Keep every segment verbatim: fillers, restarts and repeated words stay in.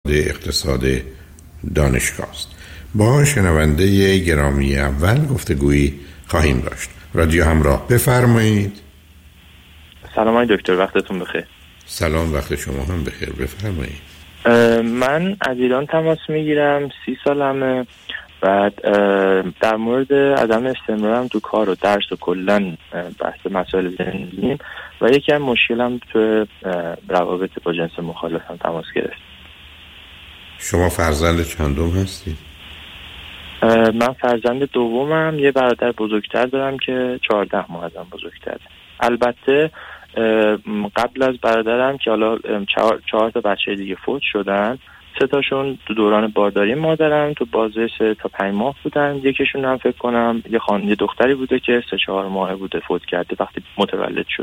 اقتصاد دانشگاه است. با شنونده گرامی اول گفتگویی خواهیم داشت. رادیو همراه، بفرمایید. سلام آقای دکتر، وقتتون بخیر. سلام، وقت شما هم بخیر، بفرمایید. من از ایران تماس میگیرم، سی سالمه. بعد در مورد عدم استمرارم تو کار و درس و کلن بحث مسائل زندگیم و یکی از مشکلم تو روابط با جنس مخالفم تماس گرفت. شما فرزند چندم هستید؟ من فرزند دومم. یه برادر بزرگتر دارم که چهارده ماه ازم بزرگتره. البته قبل از برادرم که حالا چهار, چهار تا بچه دیگه فوت شدن، سه تاشون تو دوران بارداری مادرم تو بازه سه تا پنج ماه بودن. یکیشون هم فکر کنم یه خان یه دختری بوده که سه چهار ماه بوده فوت کرده وقتی متولد شد.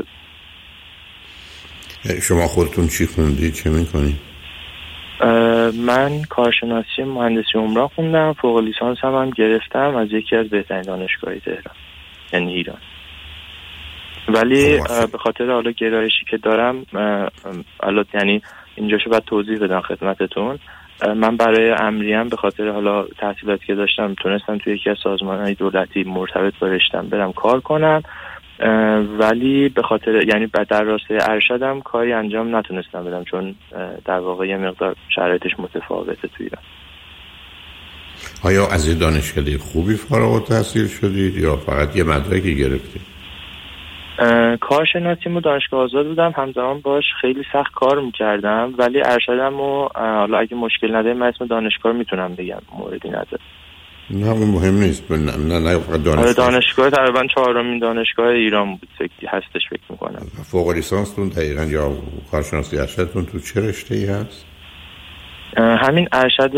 شما خودتون چی خوندید؟ چه میکنید؟ من کارشناسی مهندسی عمران خوندم، فوق لیسانس هم, هم گرفتم از یکی از بهترین دانشگاه‌های تهران، یعنی ایران. ولی به خاطر حالا گرایشی که دارم حالا یعنی اینجاشو باید توضیح بدم خدمتتون. من برای امریم به خاطر حالا تحصیلاتی که داشتم تونستم توی یکی از سازمان‌های دولتی مرتبط با رشته‌ام برم کار کنم، ولی به خاطر یعنی در راستای ارشدم کاری انجام نتونستم بدم چون در واقع یه مقدار شرایطش متفاوته توی ایران. آیا از یه دانشکده خوبی فارغ التحصیل شدید یا فقط یه مدرکی گرفتید؟ کارشناسیمو دانشگاه آزاد بودم، همزمان باش خیلی سخت کار میکردم، ولی ارشدمو حالا اگه مشکل نداره من اسم دانشگاه میتونم بگم، موردی نداره. نه اون مهم نیست. نه نه نه فقط دانشگاه. دانشگاه تقریبا چهارمین دانشگاه ایران بود فکر هستش فکر میکنم. فوق لیسانستون دقیقاً یا کارشناسی ارشدتون تو چه رشته‌ای هست؟ همین ارشد،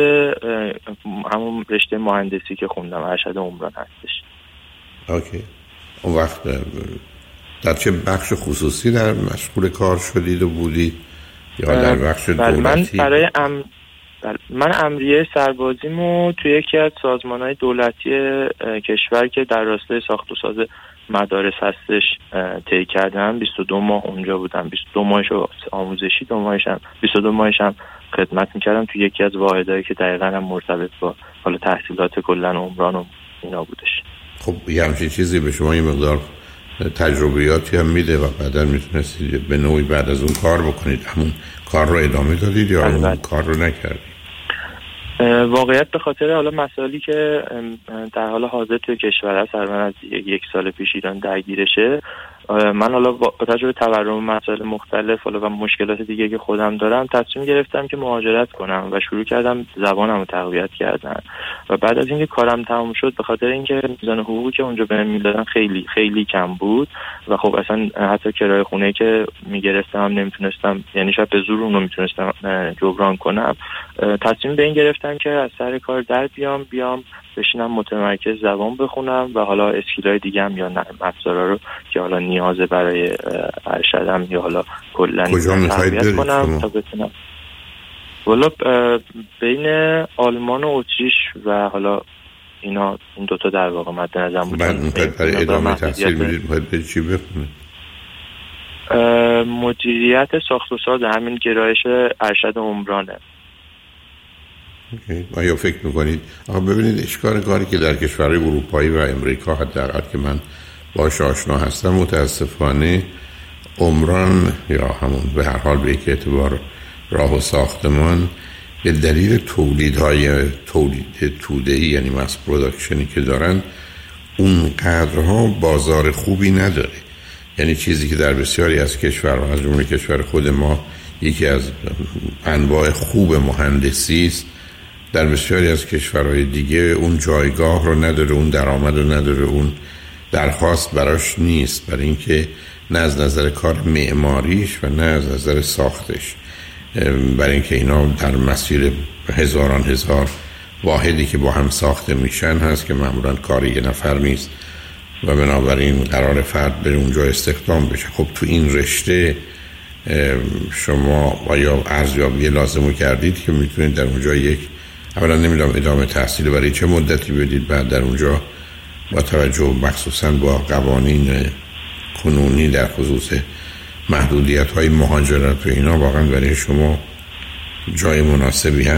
همون رشته مهندسی که خوندم، ارشد عمران هستش. اوکی. اون وقت در چه بخش خصوصی در مشغول کار شدید و بودید یا در بخش دولتی؟ من برای ام... من امریه سربازیمو توی یکی از سازمان‌های دولتی کشور که در راستای ساخت و ساز مدارس هستش طی کردم. بیست و دو ماه اونجا بودم. بیست و دو ماهشو آموزشی، دو ماهشم بیست و دو ماهشم خدمت می‌کردم توی یکی از واحدهایی که دقیقاً هم مرتبط با حالا تحصیلات کلاً عمران و اینا بودش. خب یه همچین چیزی به شما یه مقدار تجربیاتی هم میده و بعدا میتونستید به نوعی بعد از اون کار بکنید. همون کار رو ادامه دادید یا اون کار رو نکردید؟ واقعیت به خاطر حالا مسائلی که در حال حاضر توی کشور هست، من از یک سال پیش ایران درگیرشه، من حالا با توجه به تورم مسائل مختلف حالا و مشکلات دیگه که خودم دارم تصمیم گرفتم که مهاجرت کنم و شروع کردم زبانم رو تقویت کردن. و بعد از اینکه کارم تموم شد به خاطر اینکه میزان حقوقی که اونجا بهم میدادن خیلی خیلی کم بود و خب اصلا حتی کرایه خونه که میگرفتم نمیتونستم، یعنی شاید به زور اونو میتونستم جبران کنم، تصمیم به این گرفتم که از سر کار در بیام بیام بشینم متمرکز زبان بخونم و حالا اسکیل‌های دیگه هم یا نرم افزارا رو که حالا نیازه برای ارشدم یا حالا کلا تقویت کنم تا بتونم. والا بین آلمان و اتریش و حالا اینا این دوتا در واقع مد نظرم بود. بعد برای ادامه تحصیل می‌رید باید برید چی بخونید؟ مدیریت ساخت و ساز، همین گرایش ارشد عمرانه. اوکی. آیا فکر میکنید آقا ببینید اشکال کاری که در کشورهای اروپایی و امریکا حداقل که من باهاش آشنا هستم، متاسفانه عمران یا همون به هر حال به یک اعتبار راه و ساختمان به دلیل تولیدهای تولید توده‌ای یعنی ماس پروداکشنی که دارن اونقدرها بازار خوبی نداره. یعنی چیزی که در بسیاری از کشورها از جمله کشور خود ما یکی از انواع خوب مهندسی است، در بسیاری از کشورهای دیگه اون جایگاه رو نداره، اون درآمد رو نداره، اون درخواست براش نیست، برای اینکه نه از نظر کار معماریش و نه از نظر ساختش، برای اینکه اینا در مسیر هزاران هزار واحدی که با هم ساخته میشن هست که معمولا کار یه نفر نیست و بنابراین قرار فرد بره اونجا استخدام بشه. خب تو این رشته شما آیا ارزیابی لازمو کردید که میتونید در اونجا یک اولا نمیدونم ادامه تحصیل برای چه مدتی بدید، بعد در اونجا با توجه مخصوصا با قوانین کنونی در خصوص محدودیت های مهاجرت و اینا واقعا برای شما جای مناسبی هست؟